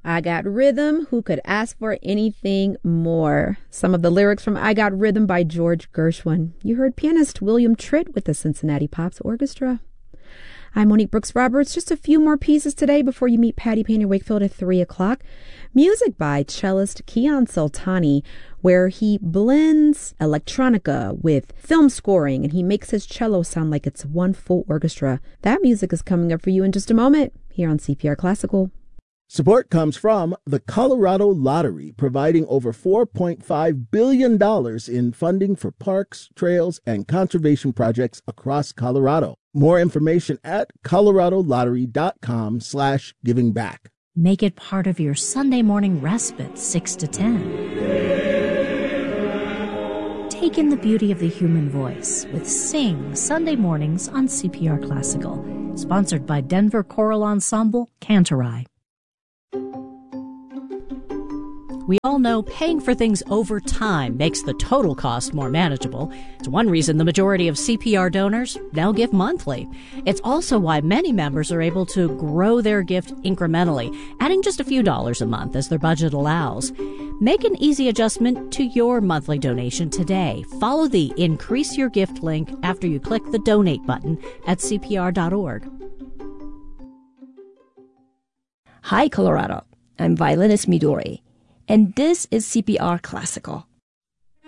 I Got Rhythm. Who could ask for anything more? Some of the lyrics from I Got Rhythm by George Gershwin. You heard pianist William Tritt with the Cincinnati Pops Orchestra. I'm Monique Brooks Roberts. Just a few more pieces today before you meet Patty Painter Wakefield at 3 o'clock. Music by cellist Kian Soltani, where he blends electronica with film scoring, and he makes his cello sound like it's one full orchestra. That music is coming up for you in just a moment here on CPR Classical. Support comes from the Colorado Lottery, providing over $4.5 billion in funding for parks, trails, and conservation projects across Colorado. More information at coloradolottery.com/givingback. Make it part of your Sunday morning respite, 6 to 10. Take in the beauty of the human voice with Sing Sunday mornings on CPR Classical. Sponsored by Denver Choral Ensemble, Cantorai. We all know paying for things over time makes the total cost more manageable. It's one reason the majority of CPR donors now give monthly. It's also why many members are able to grow their gift incrementally, adding just a few dollars a month as their budget allows. Make an easy adjustment to your monthly donation today. Follow the Increase Your Gift link after you click the Donate button at CPR.org. Hi, Colorado. I'm violinist Midori, and this is CPR Classical.